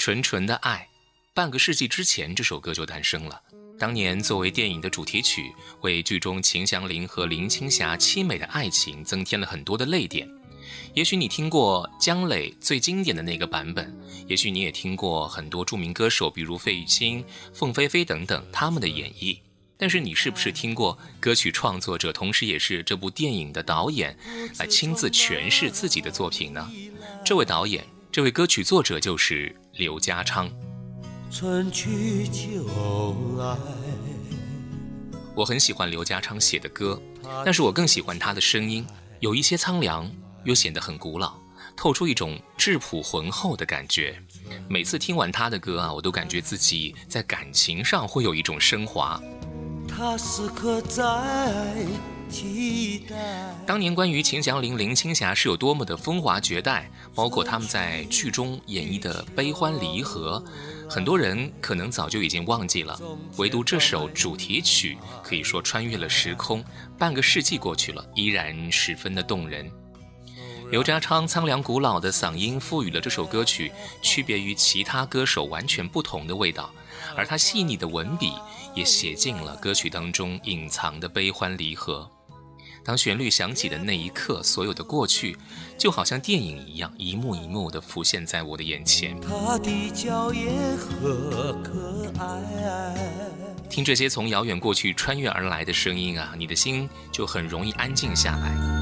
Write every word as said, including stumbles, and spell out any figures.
纯纯的爱。半个世纪之前，这首歌就诞生了。当年作为电影的主题曲，为剧中秦祥林和林青霞凄美的爱情增添了很多的泪点。也许你听过姜磊最经典的那个版本，也许你也听过很多著名歌手，比如费玉清、凤飞飞等等他们的演绎。但是你是不是听过歌曲创作者，同时也是这部电影的导演，来亲自诠释自己的作品呢？这位导演，这位歌曲作者就是刘家昌。春去秋来，我很喜欢刘家昌写的歌，但是我更喜欢他的声音，有一些苍凉，又显得很古老，透出一种质朴浑厚的感觉。每次听完他的歌啊，我都感觉自己在感情上会有一种升华。他时刻在期待。当年关于秦祥林、林青霞是有多么的风华绝代，包括他们在剧中演绎的悲欢离合，很多人可能早就已经忘记了，唯独这首主题曲可以说穿越了时空，半个世纪过去了，依然十分的动人。刘家昌苍凉古老的嗓音赋予了这首歌曲区别于其他歌手完全不同的味道，而他细腻的文笔也写进了歌曲当中隐藏的悲欢离合。当旋律响起的那一刻，所有的过去就好像电影一样，一幕一幕地浮现在我的眼前。他的脚也可可爱，听这些从遥远过去穿越而来的声音啊，你的心就很容易安静下来。